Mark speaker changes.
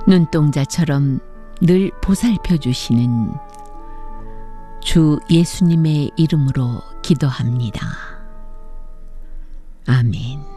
Speaker 1: 눈동자처럼 늘 보살펴 주시는 주 예수님의 이름으로 기도합니다. 아멘.